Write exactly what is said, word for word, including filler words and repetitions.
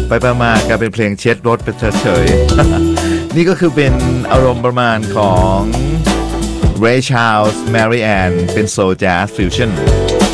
ไปประมาณกลายเป็นเพลงเช็ดรถไปเฉยๆ นี่ก็คือเป็นอารมณ์ประมาณของ Ray Charles Mary Ann เป็น Soul Jazz Fusion